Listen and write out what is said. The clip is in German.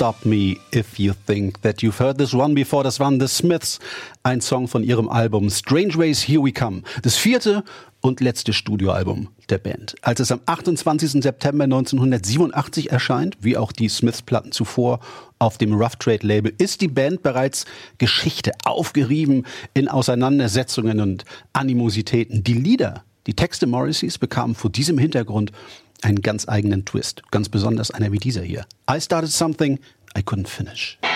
stop me if you think that you've heard this one before. Das waren The Smiths, ein Song von ihrem Album Strange Ways, Here We Come. Das 4. und letzte Studioalbum der Band. Als es am 28. September 1987 erscheint, wie auch die Smiths-Platten zuvor auf dem Rough Trade Label, ist die Band bereits Geschichte, aufgerieben in Auseinandersetzungen und Animositäten. Die Lieder, die Texte Morrisseys bekamen vor diesem Hintergrund einen ganz eigenen Twist. Ganz besonders einer wie dieser hier. I started something I couldn't finish.